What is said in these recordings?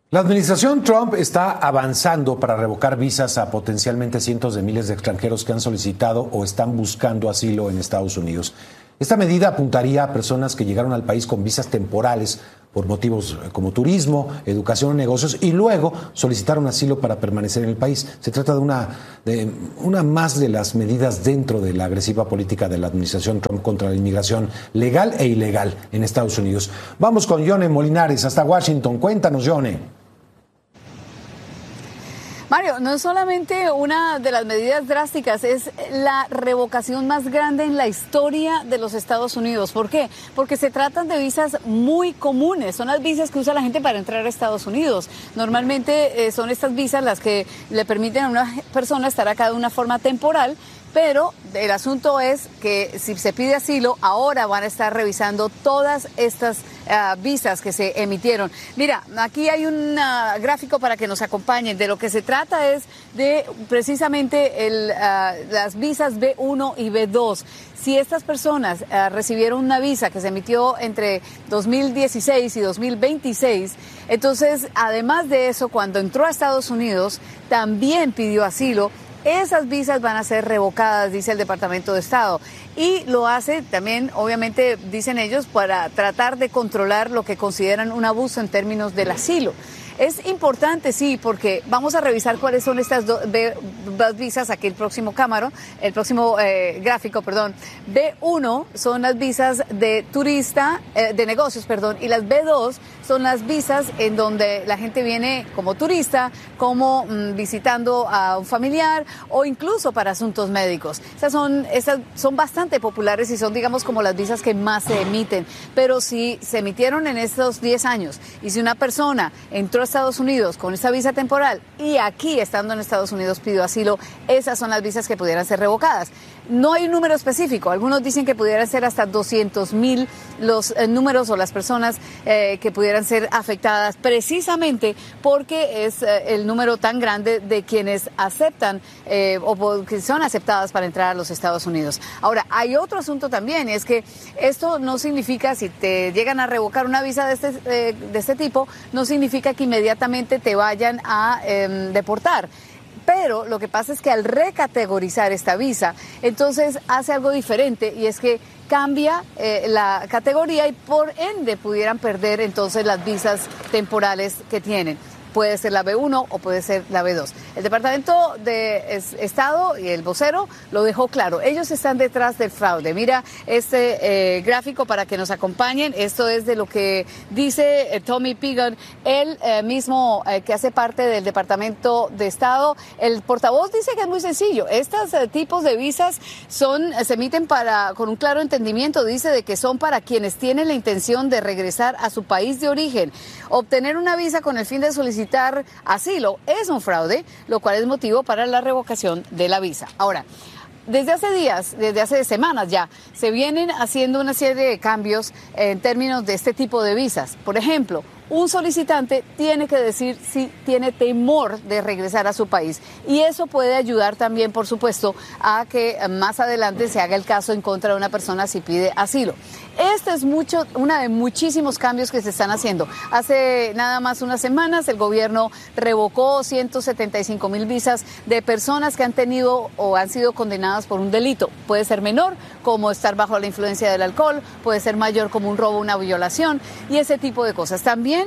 La administración Trump está avanzando para revocar visas a potencialmente cientos de miles de extranjeros que han solicitado o están buscando asilo en Estados Unidos. Esta medida apuntaría a personas que llegaron al país con visas temporales por motivos como turismo, educación o negocios y luego solicitaron asilo para permanecer en el país. Se trata de una más de las medidas dentro de la agresiva política de la administración Trump contra la inmigración legal e ilegal en Estados Unidos. Vamos con Yone Molinares hasta Washington. Cuéntanos, Yone. Mario, no es solamente una de las medidas drásticas, es la revocación más grande en la historia de los Estados Unidos. ¿Por qué? Porque se tratan de visas muy comunes, son las visas que usa la gente para entrar a Estados Unidos. Normalmente son estas visas las que le permiten a una persona estar acá de una forma temporal, pero el asunto es que si se pide asilo, ahora van a estar revisando todas estas visas que se emitieron. Mira, aquí hay un gráfico para que nos acompañen. De lo que se trata es de precisamente las visas B1 y B2. Si estas personas recibieron una visa que se emitió entre 2016 y 2026, entonces, además de eso, cuando entró a Estados Unidos, también pidió asilo. Esas visas van a ser revocadas, dice el Departamento de Estado. Y lo hace también, obviamente, dicen ellos, para tratar de controlar lo que consideran un abuso en términos del asilo. Es importante, sí, porque vamos a revisar cuáles son estas dos visas aquí el próximo gráfico. B1 son las visas de turista, de negocios, y las B2 son las visas en donde la gente viene como turista, como visitando a un familiar o incluso para asuntos médicos. Estas son bastante populares y son, digamos, como las visas que más se emiten. Pero si se emitieron en estos 10 años y si una persona entró a Estados Unidos con esa visa temporal y aquí, estando en Estados Unidos, pidió asilo, esas son las visas que pudieran ser revocadas. No hay un número específico. Algunos dicen que pudieran ser hasta 200,000 los números o las personas que pudieran ser afectadas, precisamente porque es el número tan grande de quienes aceptan o que son aceptadas para entrar a los Estados Unidos. Ahora, hay otro asunto también, y es que esto no significa, si te llegan a revocar una visa de este tipo, no significa que inmediatamente te vayan a deportar. Pero lo que pasa es que al recategorizar esta visa, entonces hace algo diferente, y es que cambia la categoría y por ende pudieran perder entonces las visas temporales que tienen. Puede ser la B1 o puede ser la B2. El Departamento de Estado y el vocero lo dejó claro. Ellos están detrás del fraude. Mira este gráfico para que nos acompañen. Esto es de lo que dice Tommy Pigan, él mismo que hace parte del Departamento de Estado. El portavoz dice que es muy sencillo. Estos tipos de visas se emiten con un claro entendimiento. Dice de que son para quienes tienen la intención de regresar a su país de origen. Obtener una visa con el fin de solicitar asilo es un fraude, lo cual es motivo para la revocación de la visa. Ahora, desde hace semanas ya, se vienen haciendo una serie de cambios en términos de este tipo de visas. Por ejemplo, un solicitante tiene que decir si tiene temor de regresar a su país, y eso puede ayudar también, por supuesto, a que más adelante se haga el caso en contra de una persona si pide asilo. Este es una de muchísimos cambios que se están haciendo. Hace nada más unas semanas el gobierno revocó 175,000 visas de personas que han tenido o han sido condenadas por un delito. Puede ser menor, como estar bajo la influencia del alcohol, puede ser mayor, como un robo, una violación y ese tipo de cosas. También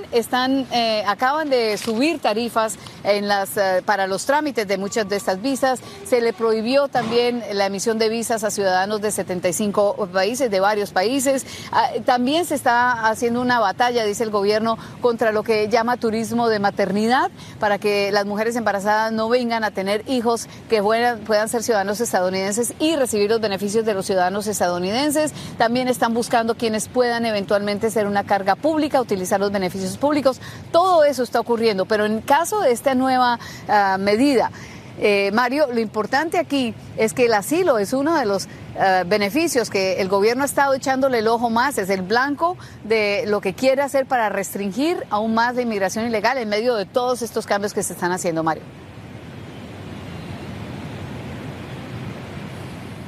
acaban de subir tarifas para los trámites de muchas de estas visas. Se le prohibió también la emisión de visas a ciudadanos de 75 países, de varios países. También se está haciendo una batalla, dice el gobierno, contra lo que llama turismo de maternidad, para que las mujeres embarazadas no vengan a tener hijos que puedan ser ciudadanos estadounidenses y recibir los beneficios de los ciudadanos estadounidenses. También están buscando quienes puedan eventualmente ser una carga pública, utilizar los beneficios públicos. Todo eso está ocurriendo, pero en caso de esta nueva medida, Mario, lo importante aquí es que el asilo es uno de los beneficios que el gobierno ha estado echándole el ojo más, es el blanco de lo que quiere hacer para restringir aún más la inmigración ilegal en medio de todos estos cambios que se están haciendo, Mario.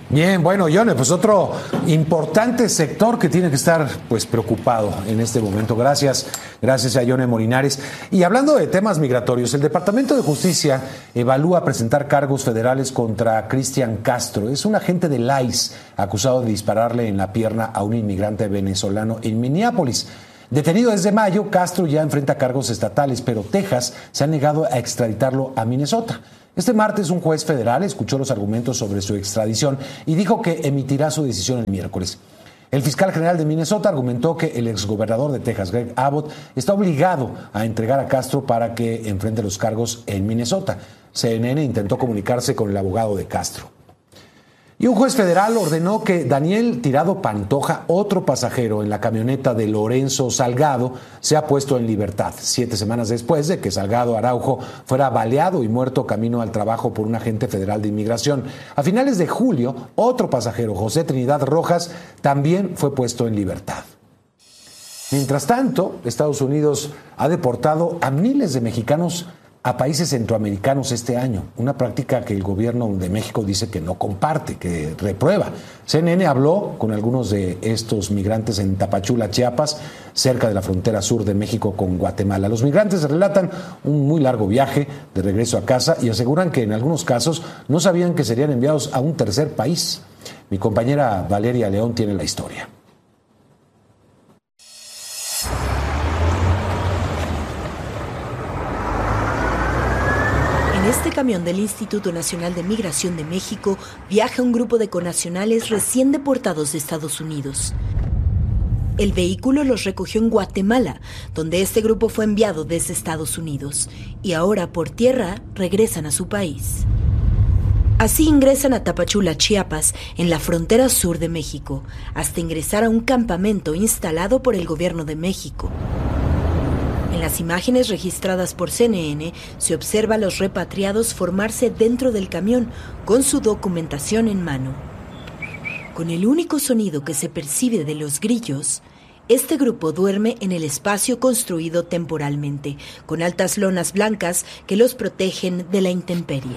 Bien, bueno, Yone, pues otro importante sector que tiene que estar pues preocupado en este momento. Gracias a Yone Molinares. Y hablando de temas migratorios, el Departamento de Justicia evalúa presentar cargos federales contra Cristian Castro. Es un agente del ICE acusado de dispararle en la pierna a un inmigrante venezolano en Minneapolis. Detenido desde mayo, Castro ya enfrenta cargos estatales, pero Texas se ha negado a extraditarlo a Minnesota. Este martes un juez federal escuchó los argumentos sobre su extradición y dijo que emitirá su decisión el miércoles. El fiscal general de Minnesota argumentó que el exgobernador de Texas, Greg Abbott, está obligado a entregar a Castro para que enfrente los cargos en Minnesota. CNN intentó comunicarse con el abogado de Castro. Y un juez federal ordenó que Daniel Tirado Pantoja, otro pasajero en la camioneta de Lorenzo Salgado, sea puesto en libertad, 7 semanas después de que Salgado Araujo fuera baleado y muerto camino al trabajo por un agente federal de inmigración. A finales de julio, otro pasajero, José Trinidad Rojas, también fue puesto en libertad. Mientras tanto, Estados Unidos ha deportado a miles de mexicanos a países centroamericanos este año, una práctica que el gobierno de México dice que no comparte, que reprueba. CNN habló con algunos de estos migrantes en Tapachula, Chiapas, cerca de la frontera sur de México con Guatemala. Los migrantes relatan un muy largo viaje de regreso a casa y aseguran que en algunos casos no sabían que serían enviados a un tercer país. Mi compañera Valeria León tiene la historia. En este camión del Instituto Nacional de Migración de México viaja un grupo de connacionales recién deportados de Estados Unidos. El vehículo los recogió en Guatemala, donde este grupo fue enviado desde Estados Unidos, y ahora por tierra regresan a su país. Así ingresan a Tapachula, Chiapas, en la frontera sur de México, hasta ingresar a un campamento instalado por el gobierno de México. En las imágenes registradas por CNN se observa a los repatriados formarse dentro del camión con su documentación en mano. Con el único sonido que se percibe de los grillos, este grupo duerme en el espacio construido temporalmente, con altas lonas blancas que los protegen de la intemperie.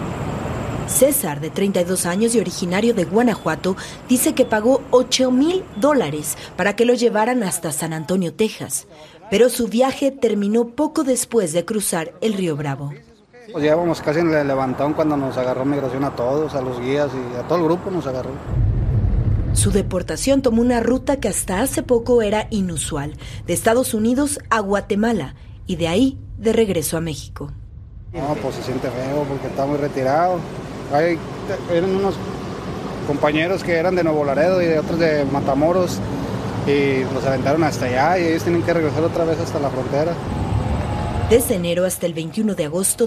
César, de 32 años y originario de Guanajuato, dice que pagó $8,000 para que lo llevaran hasta San Antonio, Texas. Pero su viaje terminó poco después de cruzar el río Bravo. Pues llevábamos casi en el levantón cuando nos agarró migración a todos, a los guías y a todo el grupo nos agarró. Su deportación tomó una ruta que hasta hace poco era inusual, de Estados Unidos a Guatemala y de ahí de regreso a México. No, pues se siente feo porque está muy retirado. Eran unos compañeros que eran de Nuevo Laredo y otros de Matamoros y los aventaron hasta allá y ellos tienen que regresar otra vez hasta la frontera. Desde enero hasta el 21 de agosto,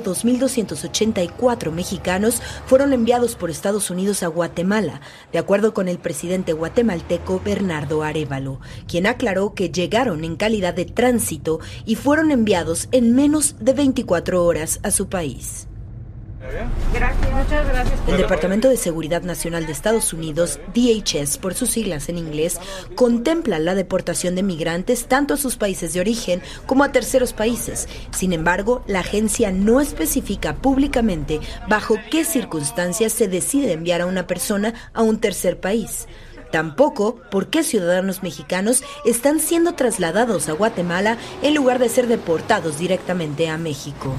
2.284 mexicanos fueron enviados por Estados Unidos a Guatemala, de acuerdo con el presidente guatemalteco Bernardo Arévalo, quien aclaró que llegaron en calidad de tránsito y fueron enviados en menos de 24 horas a su país. Gracias, muchas gracias. El Departamento de Seguridad Nacional de Estados Unidos, DHS por sus siglas en inglés, contempla la deportación de migrantes tanto a sus países de origen como a terceros países. Sin embargo, la agencia no especifica públicamente bajo qué circunstancias se decide enviar a una persona a un tercer país. Tampoco por qué ciudadanos mexicanos están siendo trasladados a Guatemala en lugar de ser deportados directamente a México.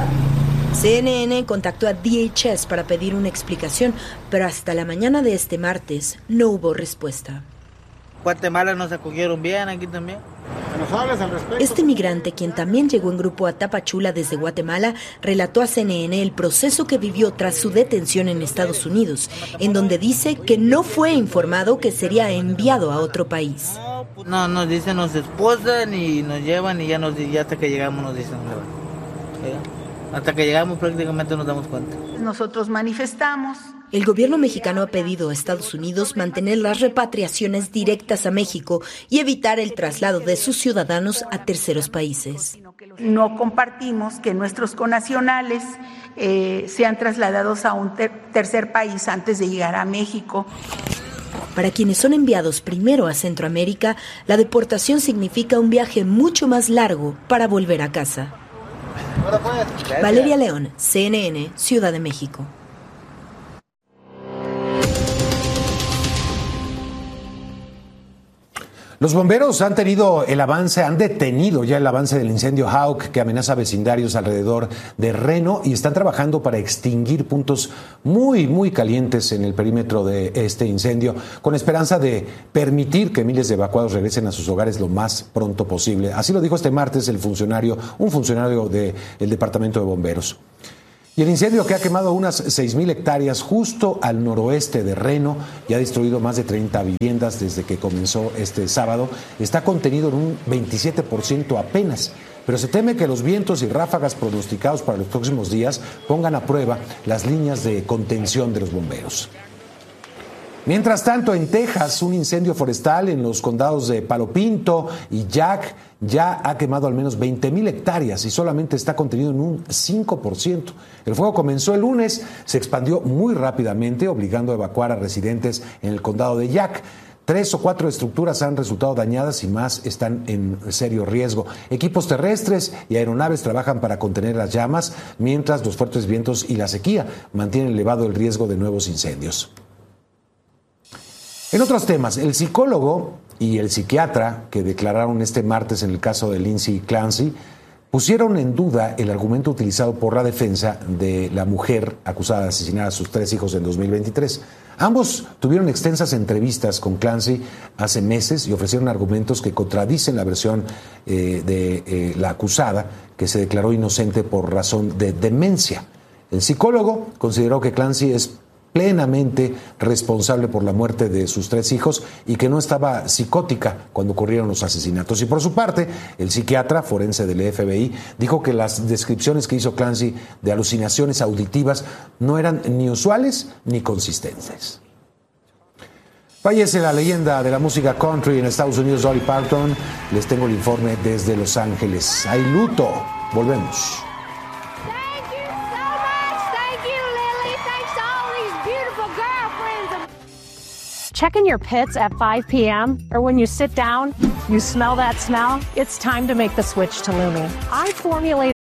CNN contactó a DHS para pedir una explicación, pero hasta la mañana de este martes no hubo respuesta. Guatemala nos acogieron bien, aquí también. ¿Nos hablas al respecto? Este migrante, quien también llegó en grupo a Tapachula desde Guatemala, relató a CNN el proceso que vivió tras su detención en Estados Unidos, en donde dice que no fue informado que sería enviado a otro país. No, nos dicen, nos esposan y nos llevan y ya hasta que llegamos nos dicen. Hasta que llegamos prácticamente nos damos cuenta. Nosotros manifestamos. El gobierno mexicano ha pedido a Estados Unidos mantener las repatriaciones directas a México y evitar el traslado de sus ciudadanos a terceros países. No compartimos que nuestros connacionales sean trasladados a un tercer país antes de llegar a México. Para quienes son enviados primero a Centroamérica, la deportación significa un viaje mucho más largo para volver a casa. Valeria León, CNN, Ciudad de México. Los bomberos han detenido ya el avance del incendio Hawk que amenaza vecindarios alrededor de Reno y están trabajando para extinguir puntos muy calientes en el perímetro de este incendio con esperanza de permitir que miles de evacuados regresen a sus hogares lo más pronto posible. Así lo dijo este martes un funcionario del Departamento de Bomberos. Y el incendio, que ha quemado unas 6,000 hectáreas justo al noroeste de Reno y ha destruido más de 30 viviendas desde que comenzó este sábado, está contenido en un 27% apenas. Pero se teme que los vientos y ráfagas pronosticados para los próximos días pongan a prueba las líneas de contención de los bomberos. Mientras tanto, en Texas, un incendio forestal en los condados de Palo Pinto y Jack ya ha quemado al menos 20,000 hectáreas y solamente está contenido en un 5%. El fuego comenzó el lunes, se expandió muy rápidamente, obligando a evacuar a residentes en el condado de Jack. 3 o 4 estructuras han resultado dañadas y más están en serio riesgo. Equipos terrestres y aeronaves trabajan para contener las llamas, mientras los fuertes vientos y la sequía mantienen elevado el riesgo de nuevos incendios. En otros temas, el psicólogo y el psiquiatra que declararon este martes en el caso de Lindsay Clancy pusieron en duda el argumento utilizado por la defensa de la mujer acusada de asesinar a sus 3 hijos en 2023. Ambos tuvieron extensas entrevistas con Clancy hace meses y ofrecieron argumentos que contradicen la versión de la acusada, que se declaró inocente por razón de demencia. El psicólogo consideró que Clancy es plenamente responsable por la muerte de sus 3 hijos y que no estaba psicótica cuando ocurrieron los asesinatos. Y por su parte, el psiquiatra forense del FBI dijo que las descripciones que hizo Clancy de alucinaciones auditivas no eran ni usuales ni consistentes. Fallece la leyenda de la música country en Estados Unidos, Dolly Parton. Les tengo el informe desde Los Ángeles. Hay luto. Volvemos. Checking your pits at 5 p.m. or when you sit down, you smell that smell? It's time to make the switch to Lume. I formulated